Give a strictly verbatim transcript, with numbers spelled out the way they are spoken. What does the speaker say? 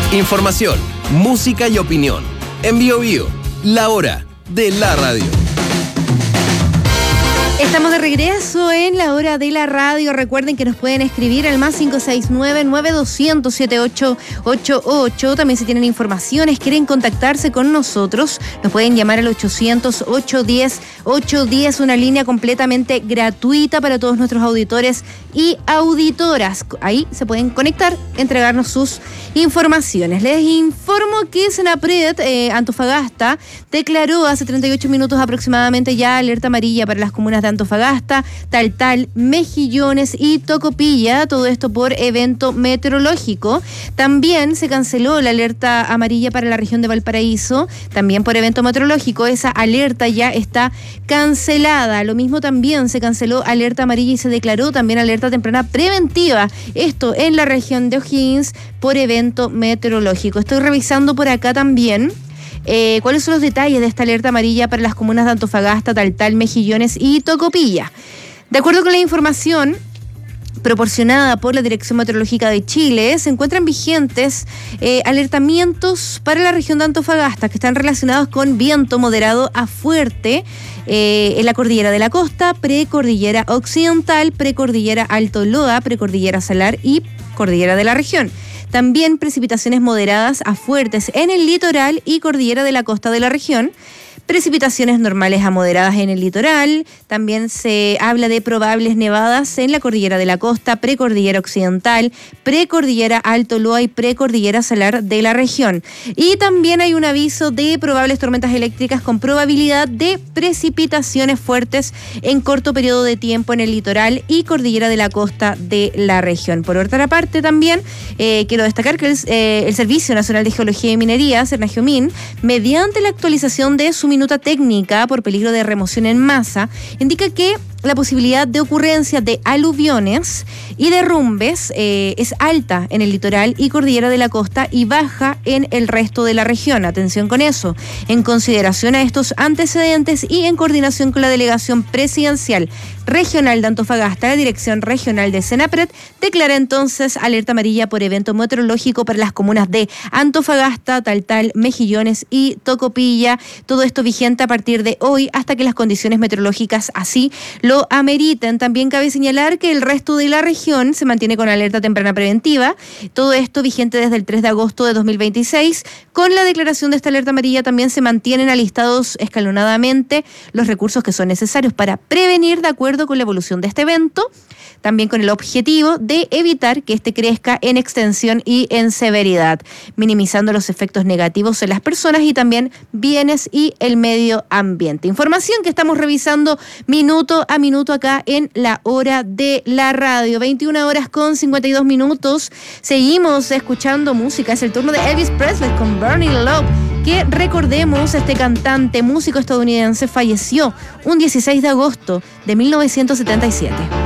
Información, música y opinión. En Bio Bio, la hora de la radio. Estamos de regreso en la hora de la radio. Recuerden que nos pueden escribir al más cinco seis nueve, nueve dos cero cero, siete ocho ocho ocho. También si tienen informaciones, quieren contactarse con nosotros, nos pueden llamar al ochocientos, ochocientos diez, ochocientos diez, una línea completamente gratuita para todos nuestros auditores y auditoras. Ahí se pueden conectar, entregarnos sus informaciones. Les informo que Senapred eh, Antofagasta declaró hace treinta y ocho minutos aproximadamente ya alerta amarilla para las comunas de Antofagasta, Taltal, Mejillones y Tocopilla, todo esto por evento meteorológico. También se canceló la alerta amarilla para la región de Valparaíso, también por evento meteorológico. Esa alerta ya está cancelada. Lo mismo también se canceló alerta amarilla y se declaró también alerta temprana preventiva, esto en la región de O'Higgins por evento meteorológico. Estoy revisando por acá también Eh, ¿cuáles son los detalles de esta alerta amarilla para las comunas de Antofagasta, Taltal, Mejillones y Tocopilla? De acuerdo con la información proporcionada por la Dirección Meteorológica de Chile, se encuentran vigentes eh, alertamientos para la región de Antofagasta que están relacionados con viento moderado a fuerte eh, en la cordillera de la costa, precordillera occidental, precordillera Alto Loa, precordillera Salar y cordillera de la región. También precipitaciones moderadas a fuertes en el litoral y cordillera de la costa de la región. Precipitaciones normales a moderadas en el litoral. También se habla de probables nevadas en la cordillera de la costa, precordillera occidental, precordillera Alto Loa y precordillera Salar de la región. Y también hay un aviso de probables tormentas eléctricas con probabilidad de precipitaciones fuertes en corto periodo de tiempo en el litoral y cordillera de la costa de la región. Por otra parte, también eh, quiero destacar que el, eh, el Servicio Nacional de Geología y Minería, SERNAGEOMIN, mediante la actualización de su minuta técnica por peligro de remoción en masa, indica que la posibilidad de ocurrencia de aluviones y derrumbes eh, es alta en el litoral y cordillera de la costa y baja en el resto de la región. Atención con eso. En consideración a estos antecedentes y en coordinación con la Delegación Presidencial Regional de Antofagasta, la Dirección Regional de Senapred declara entonces alerta amarilla por evento meteorológico para las comunas de Antofagasta, Taltal, Mejillones y Tocopilla. Todo esto vigente a partir de hoy hasta que las condiciones meteorológicas así lo ameriten. También cabe señalar que el resto de la región se mantiene con alerta temprana preventiva. Todo esto vigente desde el tres de agosto de dos mil veintiséis. Con la declaración de esta alerta amarilla también se mantienen alistados escalonadamente los recursos que son necesarios para prevenir de acuerdo con la evolución de este evento, también con el objetivo de evitar que este crezca en extensión y en severidad, minimizando los efectos negativos en las personas y también bienes y el medio ambiente. Información que estamos revisando minuto a minuto acá en la hora de la radio. veintiuna horas con cincuenta y dos minutos. Seguimos escuchando música. Es el turno de Elvis Presley con Burning Love, que recordemos, este cantante, músico estadounidense, falleció un dieciséis de agosto de mil novecientos setenta y siete.